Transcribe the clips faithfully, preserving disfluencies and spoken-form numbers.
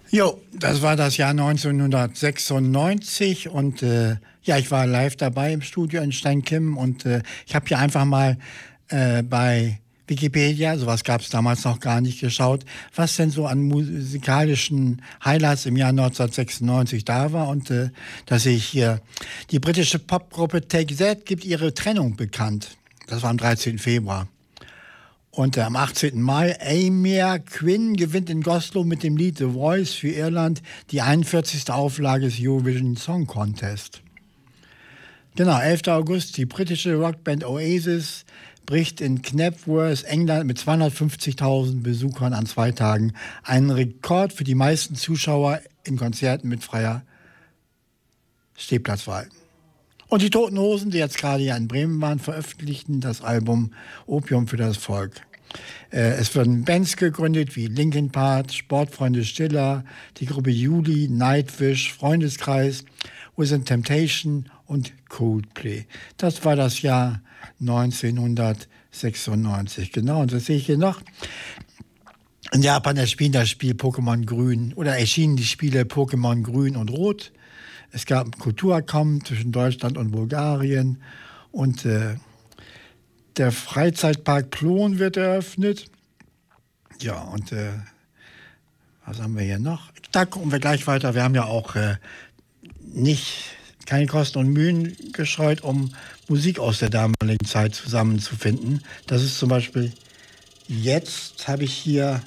Jo, das war das Jahr neunzehnhundertsechsundneunzig und äh, ja, ich war live dabei im Studio in Steinkim und äh, ich habe hier einfach mal äh, bei Wikipedia, sowas gab es damals noch gar nicht, geschaut, was denn so an musikalischen Highlights im Jahr neunzehnhundertsechsundneunzig da war. Und äh, da sehe ich hier, die britische Popgruppe Take That gibt ihre Trennung bekannt. Das war am dreizehnten Februar. Und äh, am achtzehnten Mai, Amir Quinn gewinnt in Goslar mit dem Lied The Voice für Irland die einundvierzigste Auflage des Eurovision Song Contest. Genau, elften August, die britische Rockband Oasis bricht in Knebworth, England, mit zweihundertfünfzigtausend Besuchern an zwei Tagen einen Rekord für die meisten Zuschauer in Konzerten mit freier Stehplatzwahl. Und die Toten Hosen, die jetzt gerade ja in Bremen waren, veröffentlichten das Album Opium für das Volk. Äh, es wurden Bands gegründet wie Linkin Park, Sportfreunde Stiller, die Gruppe Juli, Nightwish, Freundeskreis, Within Temptation und Coldplay. Das war das Jahr neunzehnhundertsechsundneunzig. Genau, und das sehe ich hier noch. In Japan erschien das Spiel Pokémon Grün oder erschienen die Spiele Pokémon Grün und Rot. Es gab einen Kulturkampf zwischen Deutschland und Bulgarien und äh, der Freizeitpark Plon wird eröffnet. Ja, und äh, was haben wir hier noch? Da gucken wir gleich weiter. Wir haben ja auch äh, nicht keine Kosten und Mühen gescheut, um Musik aus der damaligen Zeit zusammenzufinden. Das ist zum Beispiel, jetzt habe ich hier,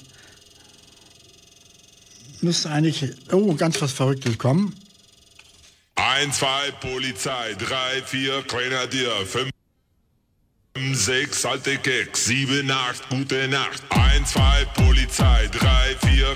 müsste eigentlich, oh, ganz was Verrücktes kommen. Eins, zwei, Polizei, drei, vier, Grenadier, fünf, sechs, alte Keks, sieben, acht, gute Nacht. Eins, zwei, Polizei, drei,